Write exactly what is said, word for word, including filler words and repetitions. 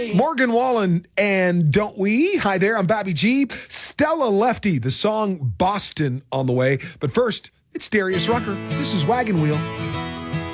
Morgan Wallen and Don't We? Hi there, I'm Bobby G. Stella Lefty, the song Boston on the way. But first, it's Darius Rucker. This is Wagon Wheel.